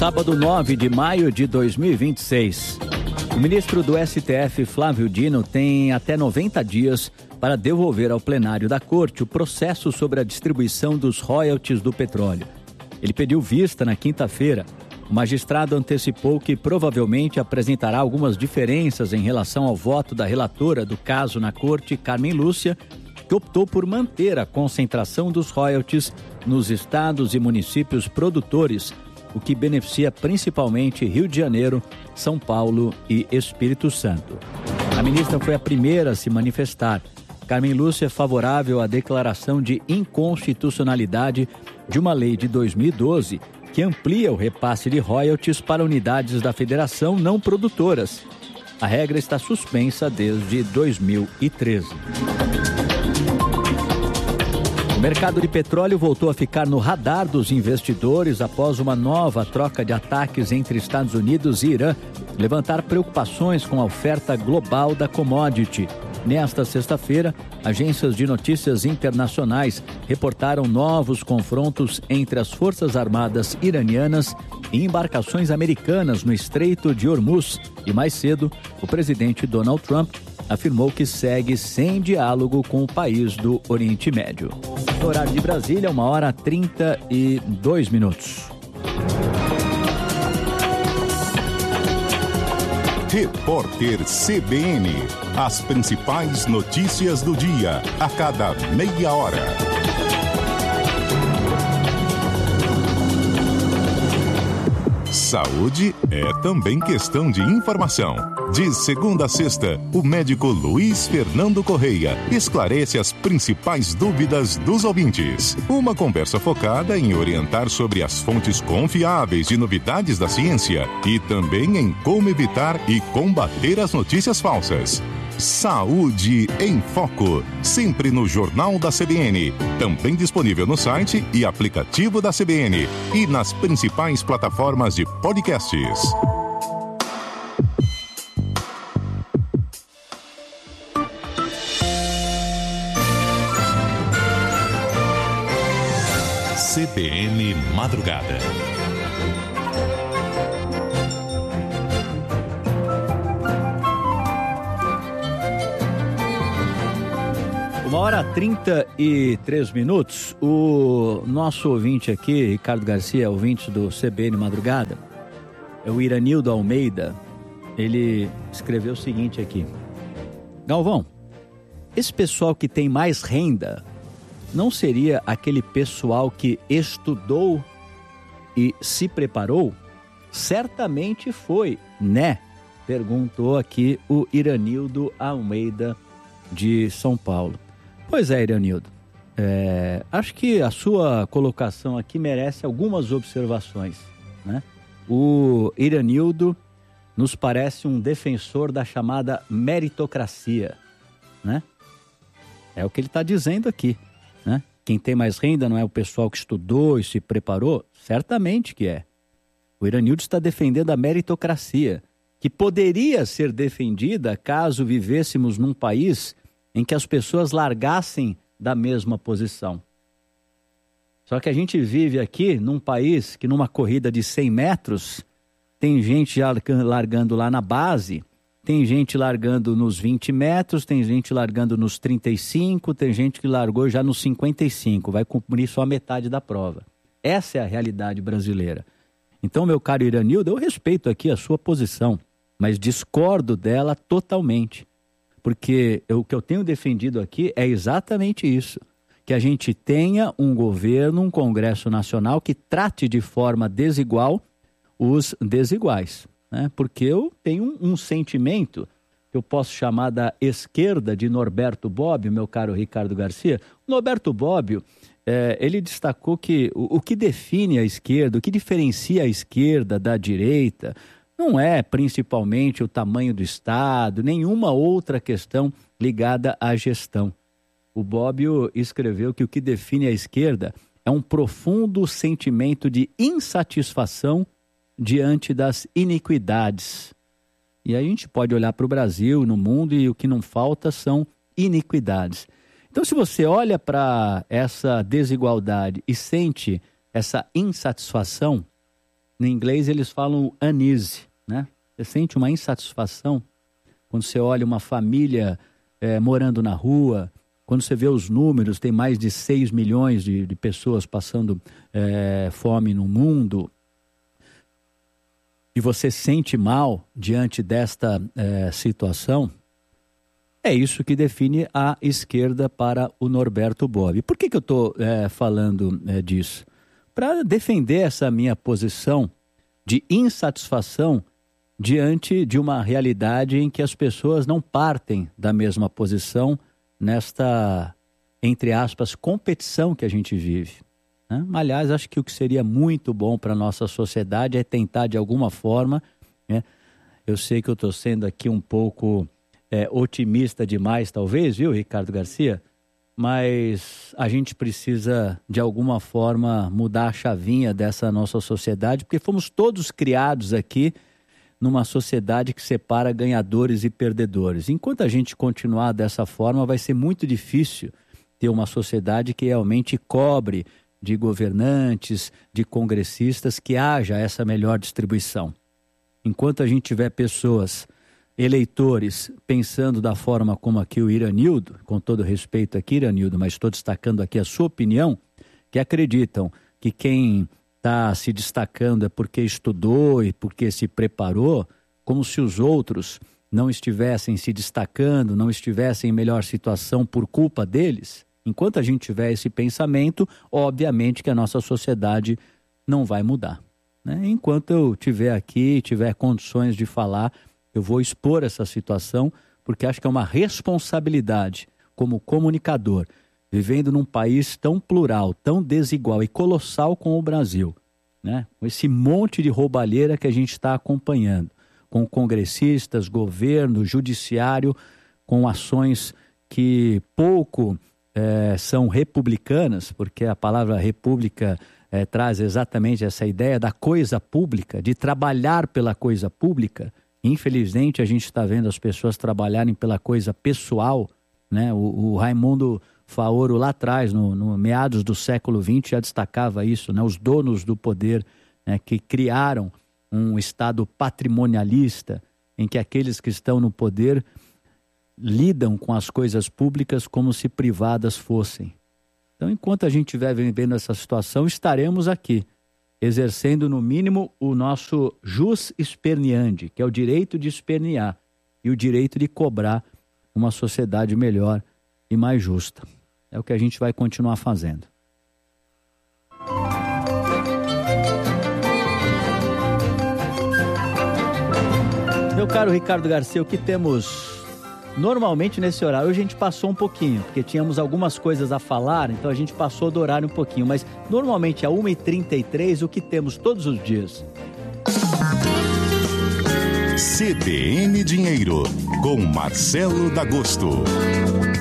Sábado 9 de maio de 2026. O ministro do STF, Flávio Dino, tem até 90 dias para devolver ao plenário da Corte o processo sobre a distribuição dos royalties do petróleo. Ele pediu vista na quinta-feira. O magistrado antecipou que provavelmente apresentará algumas diferenças em relação ao voto da relatora do caso na Corte, Carmen Lúcia, que optou por manter a concentração dos royalties nos estados e municípios produtores, o que beneficia principalmente Rio de Janeiro, São Paulo e Espírito Santo. A ministra foi a primeira a se manifestar. Carmen Lúcia é favorável à declaração de inconstitucionalidade de uma lei de 2012 que amplia o repasse de royalties para unidades da federação não produtoras. A regra está suspensa desde 2013. O mercado de petróleo voltou a ficar no radar dos investidores após uma nova troca de ataques entre Estados Unidos e Irã levantar preocupações com a oferta global da commodity. Nesta sexta-feira, agências de notícias internacionais reportaram novos confrontos entre as forças armadas iranianas e embarcações americanas no Estreito de Hormuz. E mais cedo, o presidente Donald Trump afirmou que segue sem diálogo com o país do Oriente Médio. No horário de Brasília, 1h32. Repórter CBN. As principais notícias do dia, a cada meia hora. Saúde é também questão de informação. De segunda a sexta, o médico Luiz Fernando Correia esclarece as principais dúvidas dos ouvintes. Uma conversa focada em orientar sobre as fontes confiáveis de novidades da ciência e também em como evitar e combater as notícias falsas. Saúde em Foco, sempre no Jornal da CBN, também disponível no site e aplicativo da CBN e nas principais plataformas de podcasts. CBN Madrugada. Uma hora 33 minutos. O nosso ouvinte aqui, Ricardo Garcia, ouvinte do CBN Madrugada, é o Iranildo Almeida. Ele escreveu o seguinte aqui: Galvão, esse pessoal que tem mais renda não seria aquele pessoal que estudou e se preparou? Certamente foi, né? Perguntou aqui o Iranildo Almeida de São Paulo. Pois é, Iranildo. Acho que a sua colocação aqui merece algumas observações, né? O Iranildo nos parece um defensor da chamada meritocracia, né? É o que ele está dizendo aqui, né? Quem tem mais renda não é o pessoal que estudou e se preparou? Certamente que é. O Iranildo está defendendo a meritocracia, que poderia ser defendida caso vivêssemos num país em que as pessoas largassem da mesma posição. Só que a gente vive aqui num país que numa corrida de 100 metros, tem gente já largando lá na base, tem gente largando nos 20 metros, tem gente largando nos 35, tem gente que largou já nos 55, vai cumprir só a metade da prova. Essa é a realidade brasileira. Então, meu caro Iranildo, eu respeito aqui a sua posição, mas discordo dela totalmente. Porque o que eu tenho defendido aqui é exatamente isso, que a gente tenha um governo, um Congresso Nacional que trate de forma desigual os desiguais, né? Porque eu tenho um sentimento que eu posso chamar da esquerda de Norberto Bobbio, meu caro Ricardo Garcia. Norberto Bobbio, ele destacou que o que define a esquerda, o que diferencia a esquerda da direita, não é principalmente o tamanho do Estado, nenhuma outra questão ligada à gestão. O Bobbio escreveu que o que define a esquerda é um profundo sentimento de insatisfação diante das iniquidades. E aí a gente pode olhar para o Brasil, no mundo, e o que não falta são iniquidades. Então, se você olha para essa desigualdade e sente essa insatisfação, No inglês eles falam uneasy, né? Você sente uma insatisfação quando você olha uma família morando na rua, quando você vê os números, tem mais de 6 milhões de pessoas passando fome no mundo, e você sente mal diante desta situação. É isso que define a esquerda para o Norberto Bobbio. Por que eu estou falando disso? Para defender essa minha posição de insatisfação diante de uma realidade em que as pessoas não partem da mesma posição nesta, entre aspas, competição que a gente vive, né? Aliás, acho que o que seria muito bom para a nossa sociedade é tentar de alguma forma, né? Eu sei que eu estou sendo aqui um pouco otimista demais, talvez, viu, Ricardo Garcia? Mas a gente precisa, de alguma forma, mudar a chavinha dessa nossa sociedade, porque fomos todos criados aqui numa sociedade que separa ganhadores e perdedores. Enquanto a gente continuar dessa forma, vai ser muito difícil ter uma sociedade que realmente cobre de governantes, de congressistas, que haja essa melhor distribuição. Enquanto a gente tiver pessoas, eleitores, pensando da forma como aqui o Iranildo, com todo respeito aqui, Iranildo, mas estou destacando aqui a sua opinião, que acreditam que quem está se destacando é porque estudou e porque se preparou, como se os outros não estivessem se destacando, não estivessem em melhor situação por culpa deles. Enquanto a gente tiver esse pensamento, obviamente que a nossa sociedade não vai mudar, né? Enquanto eu estiver aqui, tiver condições de falar, eu vou expor essa situação, porque acho que é uma responsabilidade como comunicador, vivendo num país tão plural, tão desigual e colossal como o Brasil, né? Com esse monte de roubalheira que a gente está acompanhando, com congressistas, governo, judiciário, com ações que pouco são republicanas, porque a palavra república traz exatamente essa ideia da coisa pública, de trabalhar pela coisa pública. Infelizmente, a gente está vendo as pessoas trabalharem pela coisa pessoal, né? O Raimundo Faoro lá atrás, no meados do século XX, já destacava isso, né? Os donos do poder, né, que criaram um Estado patrimonialista, em que aqueles que estão no poder lidam com as coisas públicas como se privadas fossem. Então, enquanto a gente estiver vivendo essa situação, estaremos aqui, exercendo no mínimo o nosso jus esperneandi, que é o direito de espernear e o direito de cobrar uma sociedade melhor e mais justa. É o que a gente vai continuar fazendo. Meu caro Ricardo Garcia, o que temos normalmente nesse horário? Hoje a gente passou um pouquinho, porque tínhamos algumas coisas a falar, então a gente passou do horário um pouquinho, mas normalmente a 1h33, o que temos todos os dias? CBN Dinheiro, com Marcelo D'Agosto.